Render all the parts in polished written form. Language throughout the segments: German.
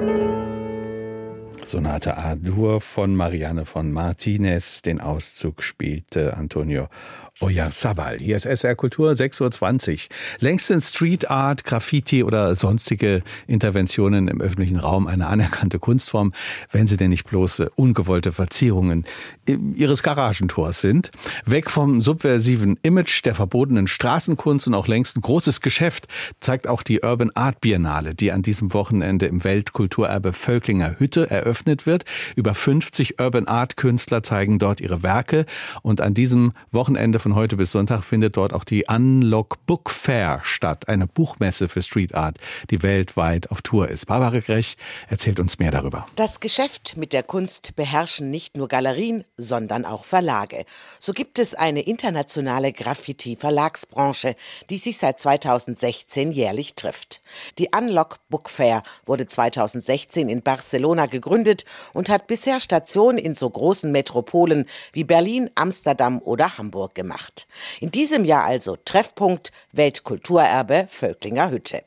Sonate A-Dur von Marianne von Martinez. Den Auszug spielte Antonio Oyarzabal. Hier ist SR Kultur, 6.20 Uhr. Längst sind Street Art, Graffiti oder sonstige Interventionen im öffentlichen Raum eine anerkannte Kunstform, wenn sie denn nicht bloß ungewollte Verzierungen ihres Garagentors sind. Weg vom subversiven Image der verbotenen Straßenkunst und auch längst ein großes Geschäft zeigt auch die Urban Art Biennale, die an diesem Wochenende im Weltkulturerbe Völklinger Hütte eröffnet wird. Über 50 Urban Art Künstler zeigen dort ihre Werke und an diesem Wochenende von heute bis Sonntag findet dort auch die Unlock Book Fair statt, eine Buchmesse für Street Art, die weltweit auf Tour ist. Barbara Grech erzählt uns mehr darüber. Das Geschäft mit der Kunst beherrschen nicht nur Galerien, sondern auch Verlage. So gibt es eine internationale Graffiti-Verlagsbranche, die sich seit 2016 jährlich trifft. Die Unlock Book Fair wurde 2016 in Barcelona gegründet und hat bisher Station in so großen Metropolen wie Berlin, Amsterdam oder Hamburg gemacht. In diesem Jahr also Treffpunkt Weltkulturerbe Völklinger Hütte.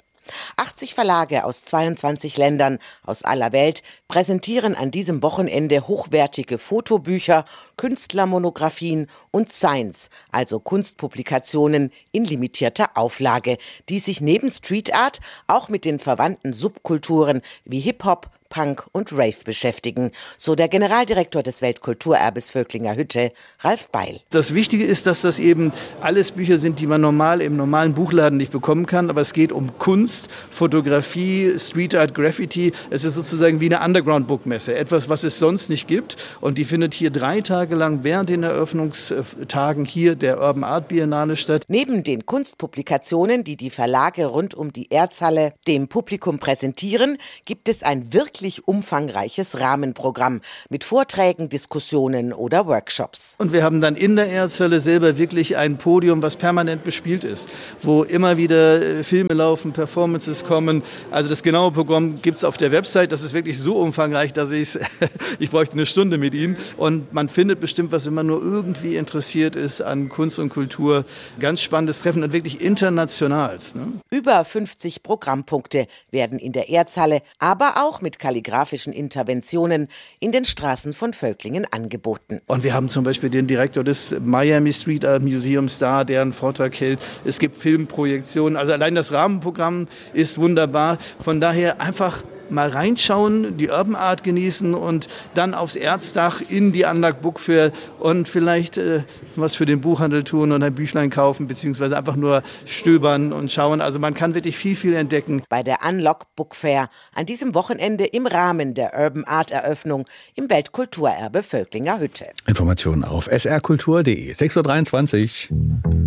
80 Verlage aus 22 Ländern aus aller Welt präsentieren an diesem Wochenende hochwertige Fotobücher, Künstlermonographien und Signs, also Kunstpublikationen in limitierter Auflage, die sich neben Street Art auch mit den verwandten Subkulturen wie Hip-Hop, Punk und Rave beschäftigen, so der Generaldirektor des Weltkulturerbes Völklinger Hütte, Ralf Beil. Das Wichtige ist, dass das eben alles Bücher sind, die man normal im normalen Buchladen nicht bekommen kann, aber es geht um Kunst, Fotografie, Street Art, Graffiti. Es ist sozusagen wie eine Underground-Bookmesse, etwas, was es sonst nicht gibt, und die findet hier 3 Tage lang während den Eröffnungstagen hier der Urban Art Biennale statt. Neben den Kunstpublikationen, die die Verlage rund um die Erzhalle dem Publikum präsentieren, gibt es ein wirklich umfangreiches Rahmenprogramm mit Vorträgen, Diskussionen oder Workshops. Und wir haben dann in der Erzhalle selber wirklich ein Podium, was permanent bespielt ist, wo immer wieder Filme laufen, Performances kommen. Also das genaue Programm gibt es auf der Website. Das ist wirklich so umfangreich, dass ich bräuchte eine Stunde mit Ihnen. Und man findet bestimmt was, wenn man nur irgendwie interessiert ist an Kunst und Kultur. Ganz spannendes Treffen und wirklich internationals. Ne? Über 50 Programmpunkte werden in der Erzhalle, aber auch mit kalligraphischen Interventionen in den Straßen von Völklingen angeboten. Und wir haben zum Beispiel den Direktor des Miami Street Art Museums da, der einen Vortrag hält. Es gibt Filmprojektionen. Also allein das Rahmenprogramm ist wunderbar. Von daher einfach mal reinschauen, die Urban Art genießen und dann aufs Erzdach in die Unlock Book Fair und vielleicht was für den Buchhandel tun und ein Büchlein kaufen, beziehungsweise einfach nur stöbern und schauen. Also man kann wirklich viel entdecken. Bei der Unlock Book Fair an diesem Wochenende im Rahmen der Urban Art Eröffnung im Weltkulturerbe Völklinger Hütte. Informationen auf srkultur.de. 6.23 Uhr.